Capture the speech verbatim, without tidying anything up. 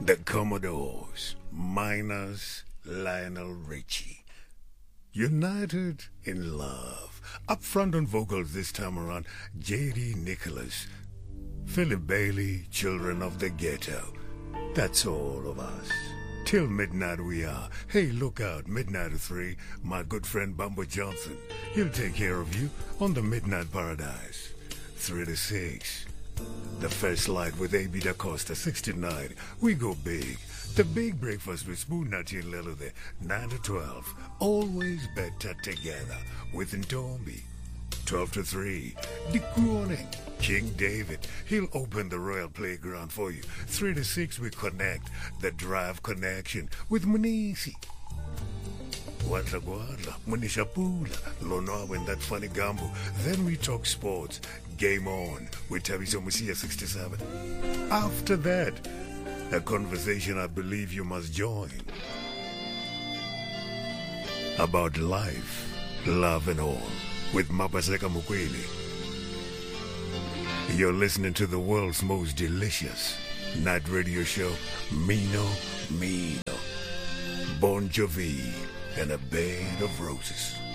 The Commodores, minus Lionel Richie. United in love. Up front on vocals this time around, J D Nicholas. Philip Bailey, Children of the Ghetto. That's all of us. Till midnight we are. Hey, look out, midnight to three. My good friend Bumbo Johnson. He'll take care of you on the Midnight Paradise. Three to six. The First Light with A B Da Costa, sixty-nine. We go big. The Big Breakfast with Spoon Nutty and Lilo there, nine to twelve. Always better together with Ntombi. twelve to three. Dick Groening, King David. He'll open the Royal Playground for you. three to six we connect. The Drive Connection with Munisi. Guadla Guadla, Munishapula, Lonoa and that funny gamble. Then we talk sports. Game On with Tabiso Musia sixty-seven. After that, a conversation I believe you must join. About life, love and all with Mapaseka Mukwele. You're listening to the world's most delicious night radio show, Mino Mino. Bon Jovi and a bed of roses.